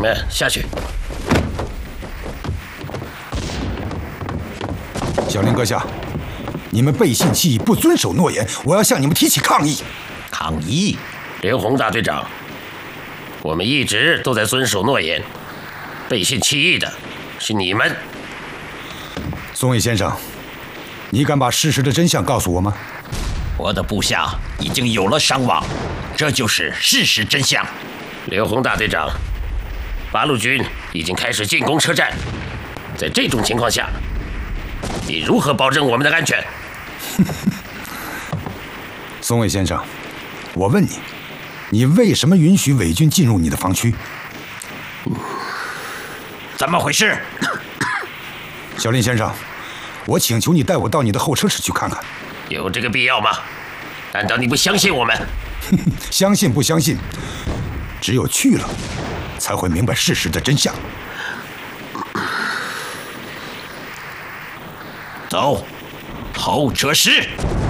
们下去。 小林阁下，你们背信弃义，不遵守诺言，我要向你们提起抗议。 抗议？ 刘洪大队长，我们一直都在遵守诺言，背信弃义的是你们。 松尾先生，你敢把事实的真相告诉我吗？ 我的部下已经有了伤亡，这就是事实真相。 刘洪大队长，八路军已经开始进攻车站，在这种情况下，你如何保证我们的安全？ 松尾先生，我问你，你为什么允许伪军进入你的防区？ 怎么回事？ 小林先生，我请求你带我到你的候车室去看看。 有这个必要吗？难道你不相信我们？ 相信不相信，只有去了，才会明白事实的真相。 走，候车室。